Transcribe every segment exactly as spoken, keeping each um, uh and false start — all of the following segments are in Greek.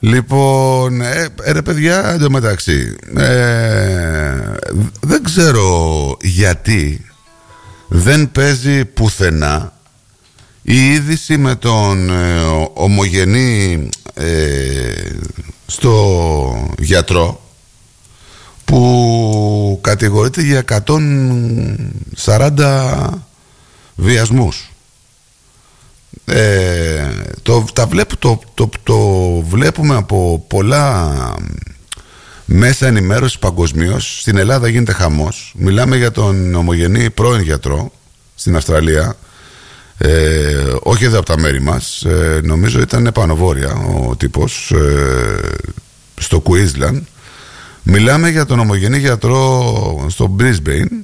Λοιπόν, ε, ε, ρε παιδιά, εντωμεταξύ, ε, δεν ξέρω γιατί δεν παίζει πουθενά η είδηση με τον ε, ομογενή ε, στο γιατρό που κατηγορείται για εκατόν σαράντα βιασμούς. Ε, το, τα βλέπω, το, το, το βλέπουμε από πολλά μέσα ενημέρωσης παγκοσμίως. Στην Ελλάδα γίνεται χαμός. Μιλάμε για τον ομογενή πρώην γιατρό στην Αυστραλία, ε, όχι εδώ από τα μέρη μας, ε, νομίζω ήταν πάνω βόρεια ο τύπος, ε, στο Queensland. Μιλάμε για τον ομογενή γιατρό στο Brisbane,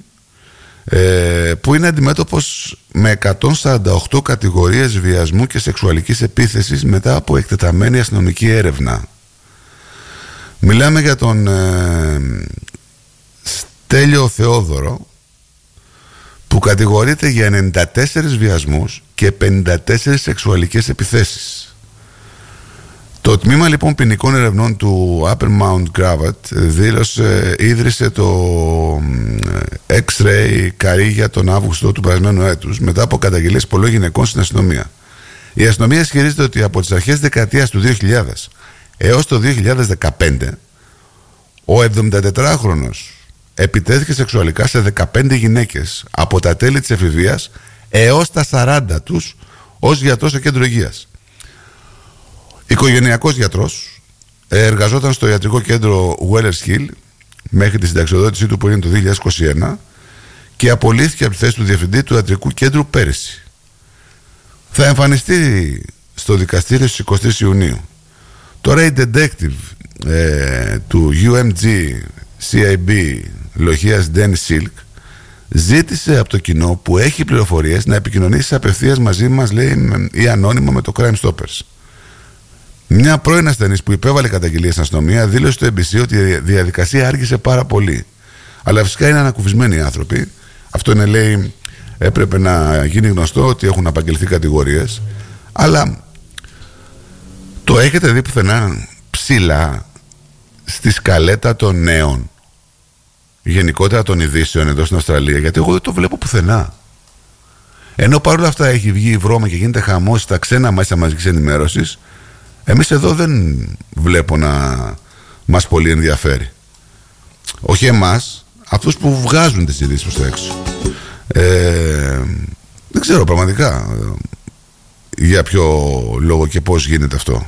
ε, που είναι αντιμέτωπος με εκατόν σαράντα οκτώ κατηγορίες βιασμού και σεξουαλικής επίθεσης μετά από εκτεταμένη αστυνομική έρευνα. Μιλάμε για τον ε, Στέλιο Θεόδωρο, που κατηγορείται για ενενήντα τέσσερις βιασμούς και πενήντα τέσσερις σεξουαλικές επιθέσεις. Το τμήμα λοιπόν ποινικών ερευνών του Upper Mount Gravatt δήλωσε, ίδρυσε το X-Ray Καρύγια τον Αύγουστο του περασμένου έτους μετά από καταγγελίες πολλών γυναικών στην αστυνομία. Η αστυνομία ισχυρίζεται ότι από τις αρχές δεκαετίας του δύο χιλιάδες έως το δύο χιλιάδες δεκαπέντε ο εβδομηντατετράχρονος επιτέθηκε σεξουαλικά σε δεκαπέντε γυναίκες από τα τέλη της εφηβείας έως τα σαράντα τους ως γιατρός σε κέντρο υγείας. Οικογενειακός γιατρός, εργαζόταν στο ιατρικό κέντρο Wellers Hill μέχρι τη συνταξιοδότησή του που είναι το δύο χιλιάδες είκοσι ένα και απολύθηκε από τη θέση του διευθυντή του ιατρικού κέντρου πέρυσι. Θα εμφανιστεί στο δικαστήριο στις εικοστή τρίτη Ιουνίου. Τώρα η detective ε, του U M G C I B Λοχείας Dennis Silk ζήτησε από το κοινό που έχει πληροφορίες να επικοινωνήσει απευθείας μαζί μας, λέει, ή ανώνυμα με το Crime Stoppers. Μια πρώην ασθενής που υπέβαλε καταγγελία στην αστυνομία δήλωσε στο έι μπι σι ότι η διαδικασία άργησε πάρα πολύ. Αλλά φυσικά είναι ανακουφισμένοι οι άνθρωποι. Αυτό είναι, λέει, έπρεπε να γίνει γνωστό ότι έχουν απαγγελθεί κατηγορίες. Αλλά το έχετε δει πουθενά ψηλά στη σκαλέτα των νέων, γενικότερα των ειδήσεων εδώ στην Αυστραλία? Γιατί εγώ δεν το βλέπω πουθενά. Ενώ παρόλα αυτά έχει βγει η βρώμα και γίνεται χαμός στα ξένα μέσα μαζικής ενημέρωσης, εμείς εδώ δεν βλέπω να μας πολύ ενδιαφέρει. Όχι εμάς, αυτούς που βγάζουν τις ειδήσεις προς τα έξω. Ε, δεν ξέρω πραγματικά για ποιο λόγο και πώς γίνεται αυτό.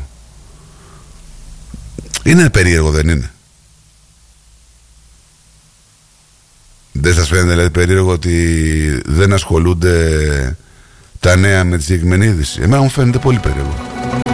Είναι περίεργο, δεν είναι? Δεν σας φαίνεται δηλαδή περίεργο ότι δεν ασχολούνται τα νέα με τη συγκεκριμένη είδηση? Εμένα μου φαίνεται πολύ περίεργο.